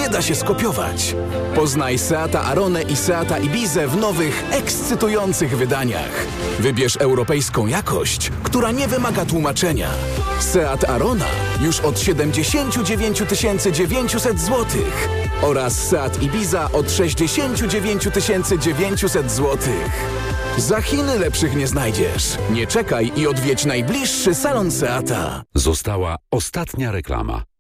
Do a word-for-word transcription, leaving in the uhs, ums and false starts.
nie da się skopiować. Poznaj Seata Aronę i Seata Ibizę w nowych, ekscytujących wydaniach. Wybierz europejską jakość, która nie wymaga tłumaczenia. Seat Arona już od siedemdziesiąt dziewięć tysięcy dziewięćset złotych oraz Seat Ibiza od sześćdziesiąt dziewięć tysięcy dziewięćset złotych. Za Chiny lepszych nie znajdziesz. Nie czekaj i odwiedź najbliższy salon Seata. Została ostatnia reklama.